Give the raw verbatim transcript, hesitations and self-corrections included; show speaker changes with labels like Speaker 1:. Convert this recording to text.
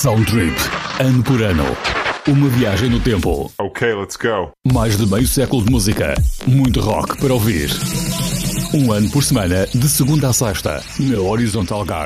Speaker 1: Sound Trip, ano por ano. Uma viagem no tempo.
Speaker 2: Ok, let's go.
Speaker 1: Mais de meio século de música. Muito rock para ouvir. Um ano por semana, de segunda a sexta, na Horizontal Gar.